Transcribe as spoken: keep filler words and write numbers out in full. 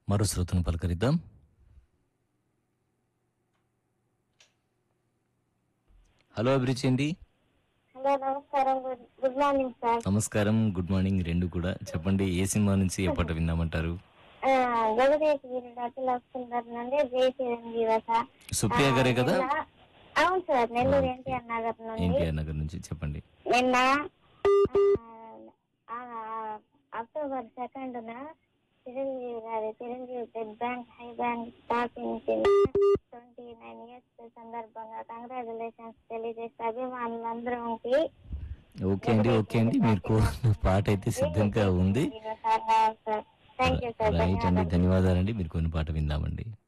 మరో శ్రోతను పలకరిద్దాం. హలో అభిరుచి అండి. హలో నమస్కారం. Good good morning sir. నమస్కారం, గుడ్ మార్నింగ్ రెండు కూడా. చెప్పండి, ఏ సినిమా నుంచి ఏ పాట విందామంటారు? జగదేశ్ వీరుడు అఖిల సుందర్ నుండి జై చిరంజీవ సార్. సుప్రియ గారే కదా? నిన్న- అవును సార్, నెల్లూరు ఎన్టీఆర్ నగర్ నుండి ఎన్టీఆర్ నగర్ నుంచి చెప్పండి. నిన్న ఆ, ఆ, అక్టోబర్ సెకండ్ చిరంజీవి గారి Chiranjeevi blood bank high bank స్థాపించిన ట్వంటీ నైన్ ఇయర్స్ సందర్భంగా కంగ్రాచులేషన్స్ తెలియజేస్తే అభిమానులందరికి ఓకే అండి, ఓకే అండి, మీరు కోరిన పాట అయితే సిద్ధంగా ఉంది. Thank you sir. రైట్ అండి, ధన్యవాదాలండి. మీరు కొన్ని పాట విందామండి.